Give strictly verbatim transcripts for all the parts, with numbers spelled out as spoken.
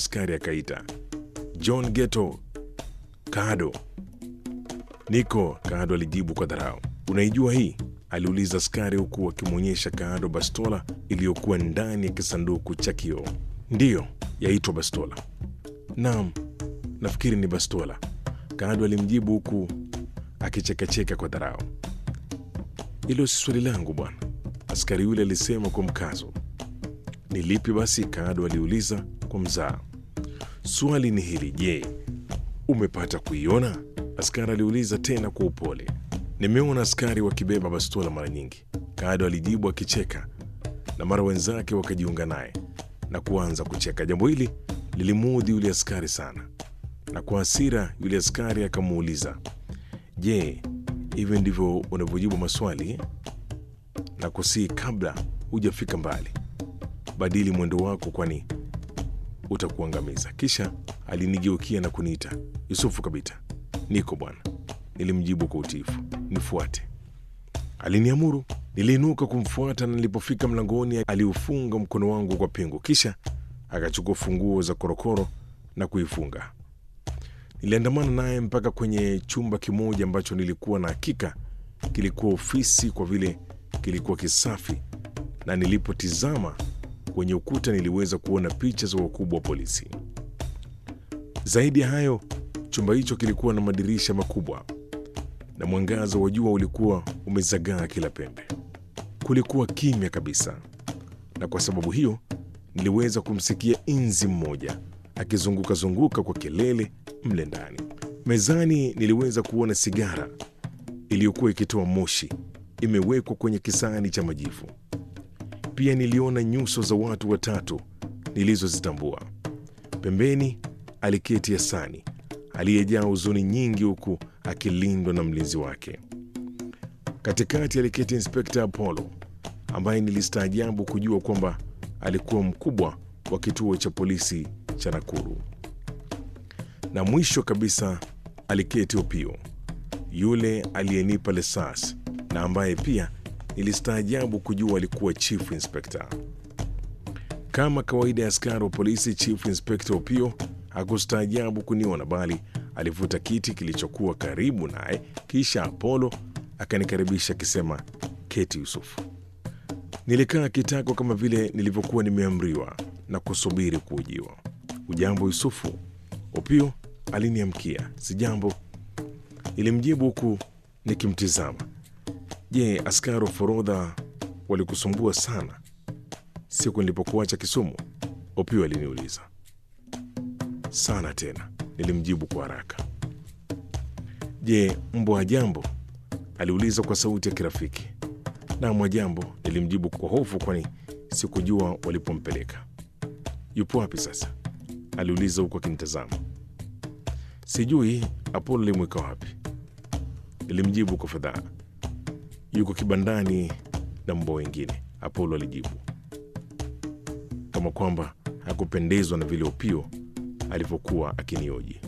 askari akaita, John Geto, Kado. Niko, Kado alijibu kwa dharau. Unaijua hii? Aliuliza askari huku akimwonyesha Kado bastola iliyokuwa ndani ya kisanduku cha kioo. Ndiyo, yaitwa bastola. Naam, nafikiri ni bastola, Kado alimjibu huku akichekacheka kwa dharau. Hilo si swali langu bwana, askari yule alisema kwa mkazo. Ni lipi basi? Kado aliuliza kwa mzaa. Swali ni hili, je, umepata kuiona? Askari aliuliza tena kwa upole. Nimeona askari wakibeba bastola mara nyingi, Kado alijibu akicheka, na mara wenzake wakajiunga naye na kuanza kucheka. Jambo hili lilimuudhi yule askari sana, na kwa hasira yule askari akamuuliza, je, hivi ndivyo unavyojibu maswali? Na kusihi, kabla hujafika mbali, badili mwendo wako, kwani utakuangamiza. Kisha alinigeukia na kuniita, Yusufu Kabita. Niko bwana, nilimjibu kwa utiifu. Nifuate, aliniamuru. Niliinuka kumfuata, na nilipofika mlangoni aliufunga mkono wangu kwa pingu, kisha akachukua funguo za korokoro na kuifunga. Niliandamana naye mpaka kwenye chumba kimoja ambacho nilikuwa na hakika kilikuwa ofisi, kwa vile kilikuwa kisafi, na nilipotizama kwenye ukuta niliweza kuona picha za wakubwa wa polisi. Zaidi ya hayo, chumba hicho kilikuwa na madirisha makubwa na mwangaza wa jua ulikuwa umezagaa kila pembe. Kulikuwa kimya kabisa, na kwa sababu hiyo niliweza kumsikia inzi mmoja akizunguka zunguka kwa kelele mle ndani. Mezani niliweza kuona sigara iliyokuwa ikitoa moshi imewekwa kwenye kisahani cha majivu. Pia niliona nyuso za watu watatu nilizozitambua. Pembeni aliketi Hasani aliyejaa huzuni nyingi, huku akilindwa na mlinzi wake. Katikati aliketi Inspekta Apollo ambaye nilistaajabu kujua kwamba alikuwa mkubwa wa kituo cha polisi cha Nakuru. Na mwisho kabisa aliketi Opio, yule aliyenipa lesasi na ambaye pia nilistaajabu kujua alikuwa Chief Inspector. Kama kawaida ya askari wa polisi, Chief Inspector Opio hakustaajabu kuniona, bali alivuta kiti kilichokuwa karibu naye, kisha Apollo akanikaribisha akisema, keti Yusufu. Nilikaa kitako kama vile nilivyokuwa nimeamriwa na kusubiri kuujiwa. Ujambo Yusufu? Opio aliniamkia. Sijambo, nilimjibu huku nikimtizama. Je, askari wa forodha walikusumbua sana siku nilipokuacha Kisumu? Opio aliniuliza. Sana tena, nilimjibu kwa haraka. Je, mbwa jambo? Aliuliza kwa sauti ya kirafiki. Naam jambo, nilimjibu kwa hofu, kwani sikujua walipompeleka. Yupo wapi sasa? Aliuliza huku akinitazama. Sijui, Apollo alimweka wapi? Nilimjibu kwa fadhaa. Yuko kibandani na mbwa wengine, Apollo alijibu, kama kwamba hakupendezwa na vile Opio alivyokuwa akinioji.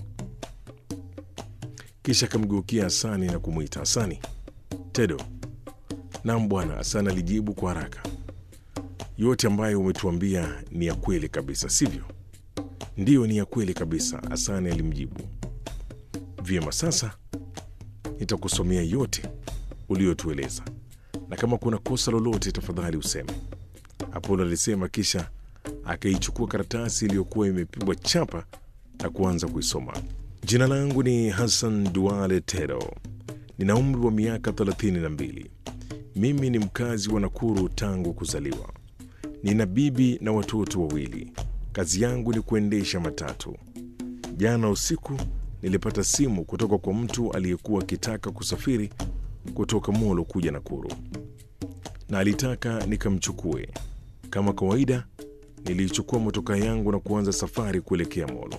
Kisha akamgeukia Hasani na kumwita, Hasani. Tedo. Naam bwana, Hasani alijibu kwa haraka. Yote ambayo umetuambia ni ya kweli kabisa, sivyo? Ndiyo, ni ya kweli kabisa, Hasani alimjibu. Vyema, sasa nitakusomea yote uliotueleza, na kama kuna kosa lolote tafadhali useme, Apollo alisema, kisha akaichukua karatasi iliyokuwa imepigwa chapa na kuanza kuisoma. Jina langu ni Hassan Duale Tedo. Nina umri wa miaka thelathini na mbili. Mimi ni mkazi wa Nakuru tangu kuzaliwa. Nina bibi na watoto wawili. Kazi yangu ni kuendesha matatu. Jana usiku nilipata simu kutoka kwa mtu aliyekuwa akitaka kusafiri kutoka Molo kuja Nakuru, na alitaka nikamchukue. Kama kawaida, nilichukua motoka yangu na kuanza safari kuelekea Molo.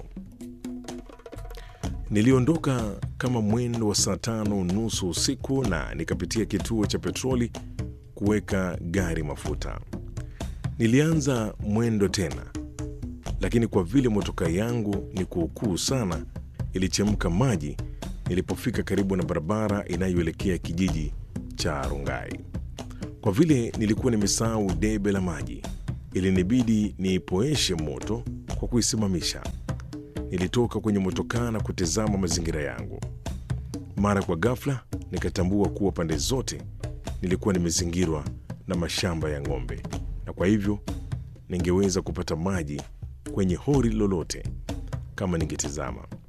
Niliondoka kama mwendo wa saa tano nusu usiku na nikapitia kituo cha petroli kuweka gari mafuta. Nilianza mwendo tena, lakini kwa vile motoka yangu ni kuukuu sana, ilichemka maji nilipofika karibu na barabara inayoelekea kijiji cha Rongai. Kwa vile nilikuwa nimesahau debe la maji, ilinibidi niipoeshe moto kwa kuisimamisha. Nilitoka kwenye motokaa na kutazama mazingira yangu. Mara kwa ghafla nikatambua kuwa pande zote nilikuwa nimezingirwa na mashamba ya ng'ombe, na kwa hivyo ningeweza kupata maji kwenye hori lolote kama ningetizama.